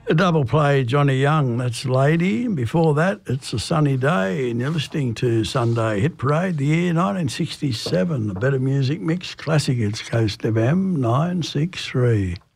A double play, Johnny Young, that's Lady. And before that, It's a Sunny Day. And you're listening to Sunday Hit Parade, the year 1967. A better music mix, classic, it's Coast FM 963.